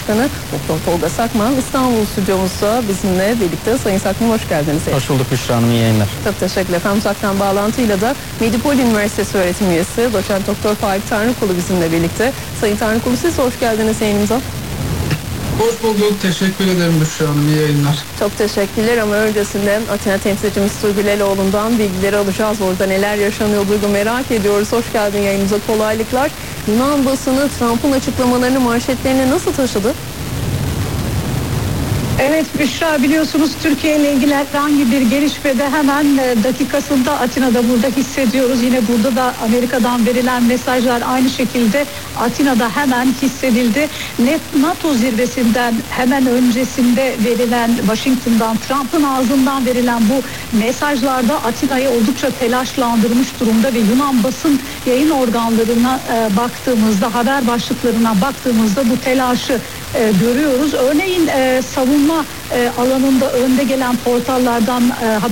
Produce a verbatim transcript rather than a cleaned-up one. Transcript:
Başkanı Doktor Tolga Sakman İstanbul stüdyomuzda bizimle birlikte. Sayın Sakman hoş geldiniz. Hoş bulduk Büşra Hanım, iyi yayınlar. Çok teşekkürler efendim. Uzaktan bağlantıyla da Medipol Üniversitesi öğretim üyesi Doçent Doktor Faik Tanrıkulu bizimle birlikte. Sayın Tanrıkulu siz hoş geldiniz yayınımıza. Hoş bulduk. Teşekkür ederim Büşra Hanım. İyi yayınlar. Çok teşekkürler ama öncesinde Atina temsilcimiz Duygu Leloğlu'ndan bilgileri alacağız. Orada neler yaşanıyor Duygu, merak ediyoruz. Hoş geldin yayınımıza, kolaylıklar. Yunan basını Trump'ın açıklamalarını manşetlerine nasıl taşıdı? Evet Büşra, biliyorsunuz Türkiye ile ilgili herhangi bir gelişmede hemen dakikasında Atina'da burada hissediyoruz. Yine burada da Amerika'dan verilen mesajlar aynı şekilde Atina'da hemen hissedildi. NATO zirvesinden hemen öncesinde verilen, Washington'dan, Trump'ın ağzından verilen bu mesajlarda Atina'yı oldukça telaşlandırmış durumda ve Yunan basın yayın organlarına e, baktığımızda, haber başlıklarına baktığımızda bu telaşı e, görüyoruz. Örneğin e, savunma e, alanında önde gelen portallardan e,